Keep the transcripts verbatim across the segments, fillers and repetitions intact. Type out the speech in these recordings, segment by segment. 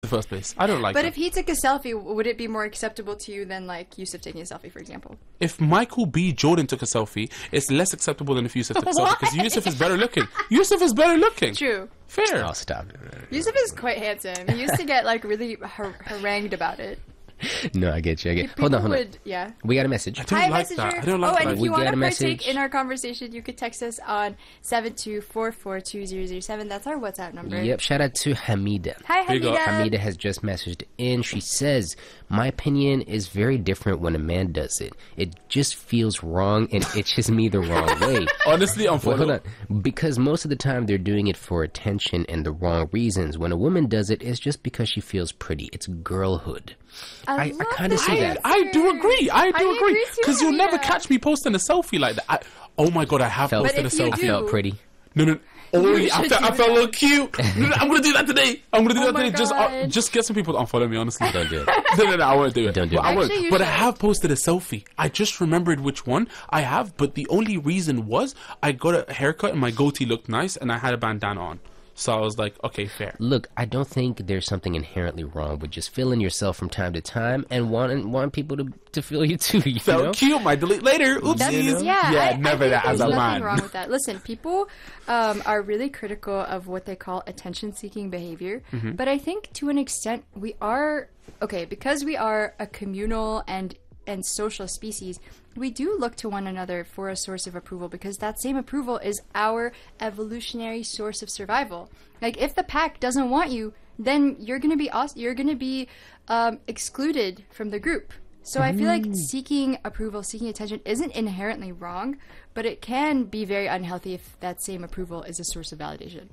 the first place. I don't like But them. if he took a selfie, would it be more acceptable to you than like Yusuf taking a selfie, for example? If Michael B. Jordan took a selfie, it's less acceptable than if Yusuf took a selfie Why? because Yusuf is better looking. Yusuf is better looking. True. Fair. Oh, stop. Yusuf is quite handsome. He used to get like really har- harangued about it. No, I get you. I get. People Hold on, hold on. would, yeah. We got a message. I don't Hi, like messenger. that. I don't like oh, that. and if We you want got to a partake message. in our conversation, you could text us on seven two four four two zero zero seven. That's our WhatsApp number. Yep. Shout out to Hamida. Hi, Big up. Hamida. Hamida has just messaged in. She says, "My opinion is very different when a man does it. It just feels wrong and itches me the wrong way." Honestly, I'm Well, hold on. Because most of the time they're doing it for attention and the wrong reasons. When a woman does it, it's just because she feels pretty. It's girlhood. I, I, love kind of this see I, that. I do agree. I do I agree. agree too, Because you'll never Hamida. catch me posting a selfie like that. I, oh my god, I have Felt- posted a But if you selfie. I do- felt pretty. No, no. Oh, You yeah, I, should felt, I do felt a that. little cute. No, no, I'm gonna do that today. I'm gonna do Oh that my today. Just, uh, God. just get some people to unfollow me. Honestly, Don't do it. no, no, no, I won't do it. Don't do but it. I won't. Actually, you But I should. have posted a selfie. I just remembered which one I have. But the only reason was I got a haircut and my goatee looked nice, and I had a bandana on. So I was like, okay, fair. Look, I don't think there's something inherently wrong with just feeling yourself from time to time and wanting want people to, to feel you too. You Felt know? cute. Might delete later. Oopsies. That's, yeah, yeah, I, never I that think as a there's man. nothing wrong with that. Listen, people um, are really critical of what they call attention-seeking behavior, Mm-hmm. but I think to an extent we are okay because we are a communal and and social species. We do look to one another for a source of approval because that same approval is our evolutionary source of survival. Like if the pack doesn't want you, then you're gonna be aus- you're gonna be um, excluded from the group. So I feel like seeking approval, seeking attention isn't inherently wrong, but it can be very unhealthy if that same approval is a source of validation.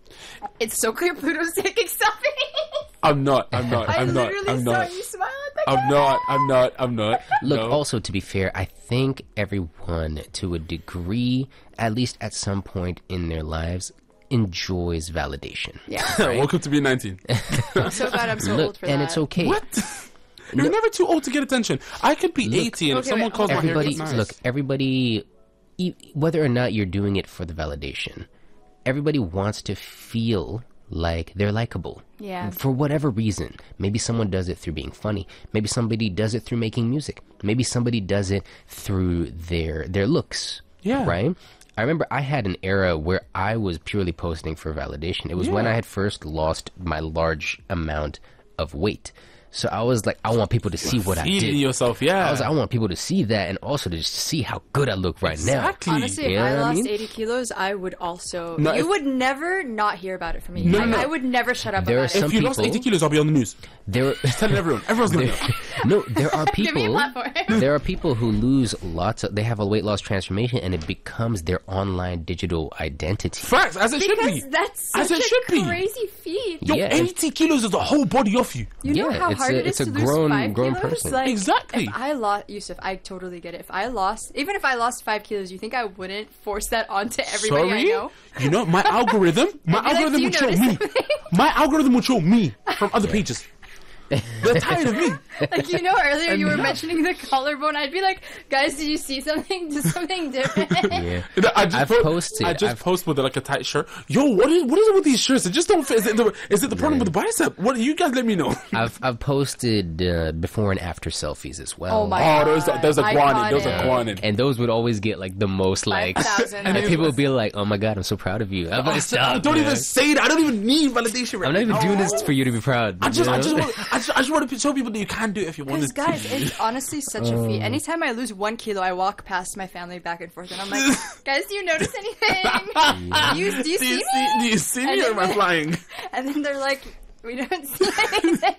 It's so clear Pluto's taking selfies. I'm not. I'm not. I I'm not. literally I'm saw not. you smile at the I'm camera. not. I'm not. I'm not. Look, No. also to be fair, I think everyone, to a degree, at least at some point in their lives, enjoys validation. Yeah. Welcome to being nineteen. I'm so glad I'm so Look, old for and that. it's okay. What? You're never too old to get attention. I could be eighty and if Okay, someone wait, calls my Everybody, haircut nice. look, everybody, e- whether or not you're doing it for the validation, everybody wants to feel like they're likable. Yeah. For whatever reason. Maybe someone does it through being funny. Maybe somebody does it through making music. Maybe somebody does it through their their looks. Yeah. Right? I remember I had an era where I was purely posting for validation. It was when Yeah. I had first lost my large amount of weight. So I was like, I want people to see what I Feeding did. yourself, yeah. I was like, I want people to see that and also to just see how good I look right Exactly. Honestly, if You know I what I lost mean? eighty kilos, I would also. No, you if- would never not hear about it from me. No, I, no, no. I would never shut up There about are it. some if you lost people- eighty kilos, I'll be on the news. now. There, Telling everyone. Everyone's gonna know. no, there are Give me a people. platform. There are people who lose lots of. They have a weight loss transformation, and it becomes their online digital identity. Facts, as it should Because be. that's As such it a should be. crazy feat. Yo, Yeah, eighty kilos is the whole body off you. You know Yeah, how it's hard a- it is it's a to lose grown- five grown kilos? person. Like, Exactly. If I lost, Yusuf, I totally get it. If I lost, even if I lost five kilos, you think I wouldn't force that onto everybody Sorry? I know? You know, my algorithm, my I'd be like, algorithm "Do you would show notice me. something?" My algorithm would show me from other pages. They're tired of me. Like, you know, earlier you were Enough. mentioning the collarbone. I'd be like, guys, did you see something? Did something different? Yeah. You know, I just I've po- posted- I just I've- post with like a tight shirt. Yo, what is what is it with these shirts? It just don't fit. Is it the, is it the problem with the bicep? What you guys let me know? I've I've posted uh, before and after selfies as well. Oh my Oh, there's a, there's a guanin. There's a Iconic. guanin. And those would always get like the most likes. five thousand. And people would be like, "Oh my god, I'm so proud of you." I'm like, I "Stop, don't man. even say that. I don't even need validation right I'm not even now. doing this for you to be proud." I just, you I know? just, want, I just, I just want to show people that you can do it if you want Because, to. guys, it's honestly such a feat. Anytime I lose one kilo, I walk past my family back and forth, and I'm like, guys, do you notice anything? do you, do you do see you me? see, do you see me And or am I then- flying? And then they're like, we don't see anything.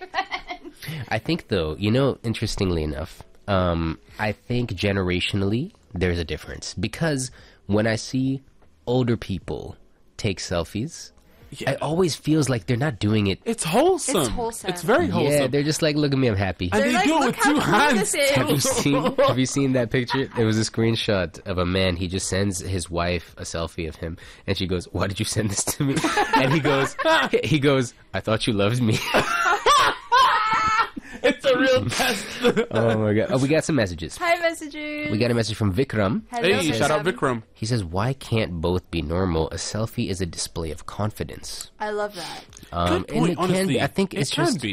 I think though, you know, interestingly enough, um, I think generationally there's a difference because when I see older people take selfies, Yeah. it always feels like they're not doing it. It's wholesome. It's wholesome. It's very wholesome. Yeah, they're just like, look at me, I'm happy. and They're they like, do it look with how two cool hands. this is. Have you seen? Have you seen that picture? There was a screenshot of a man. He just sends his wife a selfie of him, and she goes, "Why did you send this to me?" And he goes, "He goes, I thought you loved me." It's a real test. Oh my god. Oh, we got some messages. Hi, messages. We got a message from Vikram. Hello, Hey, shout out Vikram. He says, "Why can't both be normal? A selfie is a display of confidence." I love that. Um, Good point, and it can honestly. be. I think It it's can just. be.